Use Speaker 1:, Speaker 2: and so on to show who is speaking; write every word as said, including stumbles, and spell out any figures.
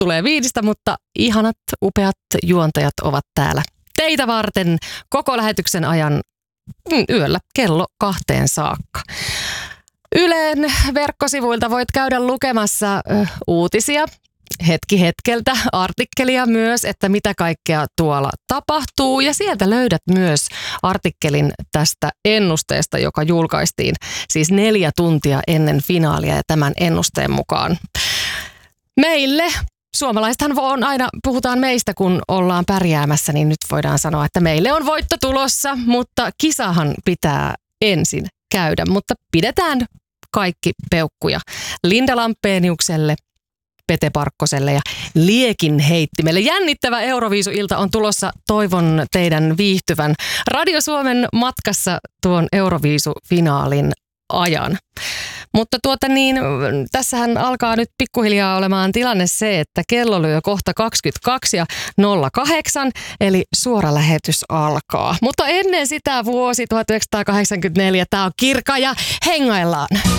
Speaker 1: tulee viidistä, mutta ihanat, upeat juontajat ovat täällä teitä varten koko lähetyksen ajan yöllä kello kahteen saakka. Ylen verkkosivuilta voit käydä lukemassa ö, uutisia, hetki hetkeltä, artikkelia myös, että mitä kaikkea tuolla tapahtuu. Ja sieltä löydät myös artikkelin tästä ennusteesta, joka julkaistiin siis neljä tuntia ennen finaalia ja tämän ennusteen mukaan. Meille, suomalaisethan on aina, puhutaan meistä kun ollaan pärjäämässä, niin nyt voidaan sanoa, että meille on voitto tulossa, mutta kisahan pitää ensin käydä. Mutta pidetään kaikki peukkuja Linda Lampeniukselle, Pete Parkkoselle ja Liekin heittimelle. Jännittävä Euroviisu-ilta on tulossa. Toivon teidän viihtyvän Radio Suomen matkassa tuon Euroviisu-finaalin ajan. Mutta tuota niin, tässähän alkaa nyt pikkuhiljaa olemaan tilanne se, että kello lyö kohta kaksikymmentäkaksi ja nolla kahdeksan, eli suora lähetys alkaa. Mutta ennen sitä vuosi tuhatyhdeksänsataakahdeksankymmentäneljä, tää on Kirka ja hengaillaan.